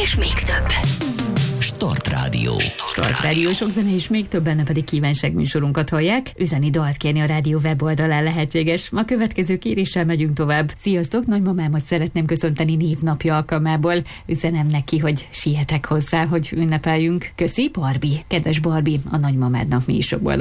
és még több. Start Rádió. Start Rádió, sok zene és még több, benne pedig kívánság műsorunkat hallják. Üzeni dalt kérni a rádió weboldalán lehetséges. A következő kéréssel megyünk tovább. Sziasztok, nagymamámat szeretném köszönteni névnapja alkalmából. Üzenem neki, hogy sietek hozzá, hogy ünnepeljünk. Köszi, Barbie. Kedves Barbie, a nagymamádnak mi is sok boldog